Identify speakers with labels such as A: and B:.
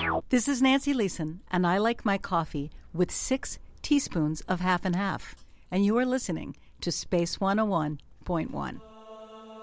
A: This is Nancy Leeson, and I like my coffee with 6 teaspoons of half and half. And you are listening to Space 101.1.